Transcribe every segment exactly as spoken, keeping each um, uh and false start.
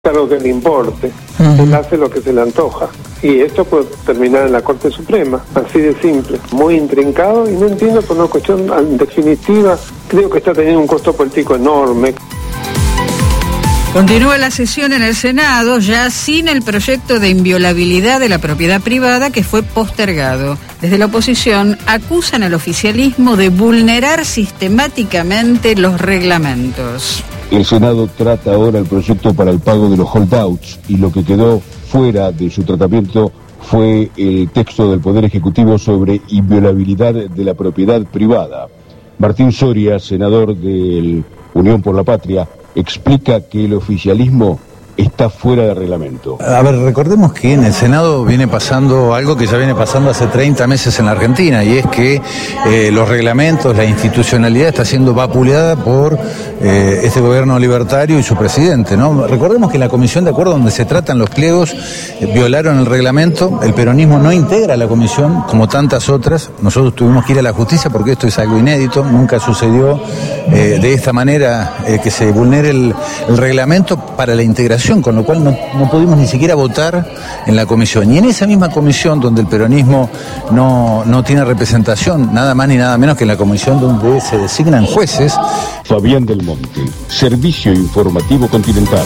algo que le importe, uh-huh. Él hace lo que se le antoja. Y esto puede terminar en la Corte Suprema, así de simple. Muy intrincado y no entiendo por una cuestión en definitiva, creo que está teniendo un costo político enorme. Continúa la sesión en el Senado, ya sin el proyecto de inviolabilidad de la propiedad privada que fue postergado. Desde la oposición acusan al oficialismo de vulnerar sistemáticamente los reglamentos. El Senado trata ahora el proyecto para el pago de los holdouts y lo que quedó fuera de su tratamiento fue el texto del Poder Ejecutivo sobre inviolabilidad de la propiedad privada. Martín Soria, senador de Unión por la Patria, explica que el oficialismo está fuera de reglamento. A ver, recordemos que en el Senado viene pasando algo que ya viene pasando hace treinta meses en la Argentina, y es que eh, los reglamentos, la institucionalidad está siendo vapuleada por eh, este gobierno libertario y su presidente, ¿no? Recordemos que en la comisión de acuerdo donde se tratan los pliegos eh, violaron el reglamento, el peronismo no integra la comisión como tantas otras, nosotros tuvimos que ir a la justicia porque esto es algo inédito, nunca sucedió eh, de esta manera eh, que se vulnere el, el reglamento para la integración, con lo cual no, no pudimos ni siquiera votar en la comisión. Y en esa misma comisión donde el peronismo no, no tiene representación, nada más ni nada menos que en la comisión donde se designan jueces. Fabián del Monte, Servicio Informativo Continental.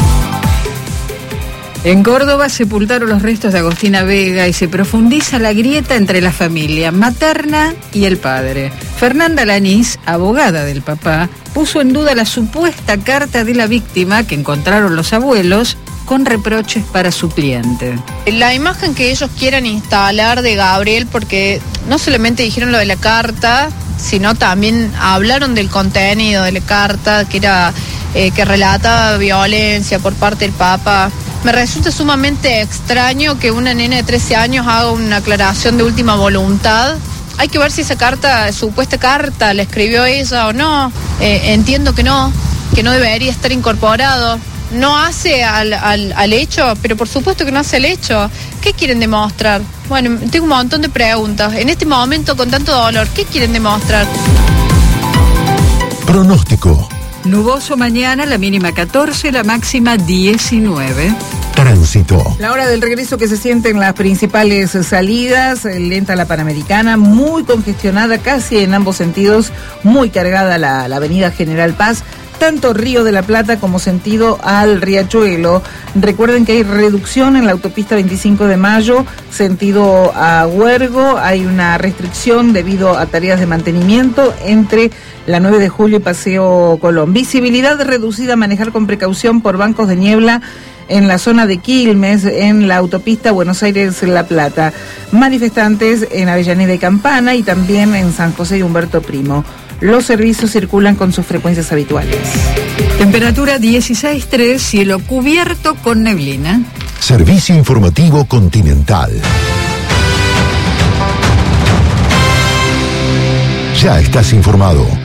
En Córdoba sepultaron los restos de Agostina Vega y se profundiza la grieta entre la familia materna y el padre. Fernanda Lanís, abogada del papá, puso en duda la supuesta carta de la víctima que encontraron los abuelos con reproches para su cliente. La imagen que ellos quieran instalar de Gabriel, porque no solamente dijeron lo de la carta, sino también hablaron del contenido de la carta, que era eh, que relataba violencia por parte del papá. Me resulta sumamente extraño que una nena de trece años haga una aclaración de última voluntad. Hay que ver si esa carta, supuesta carta, la escribió ella o no. Eh, entiendo que no, que no debería estar incorporado. No hace al, al, al hecho, pero por supuesto que no hace el hecho. ¿Qué quieren demostrar? Bueno, tengo un montón de preguntas. En este momento, con tanto dolor, ¿qué quieren demostrar? Pronóstico. Nuboso mañana, la mínima catorce, la máxima diecinueve. Tránsito. La hora del regreso que se siente en las principales salidas, lenta la Panamericana, muy congestionada casi en ambos sentidos, muy cargada la, la avenida General Paz, tanto Río de la Plata como sentido al Riachuelo. Recuerden que hay reducción en la autopista veinticinco de mayo, sentido a Huergo, hay una restricción debido a tareas de mantenimiento entre la nueve de julio y Paseo Colón. Visibilidad reducida, manejar con precaución por bancos de niebla en la zona de Quilmes, en la autopista Buenos Aires-La Plata. Manifestantes en Avellaneda y Campana y también en San José y Humberto Primo. Los servicios circulan con sus frecuencias habituales. Temperatura dieciséis punto tres, cielo cubierto con neblina. Servicio Informativo Continental. Ya estás informado.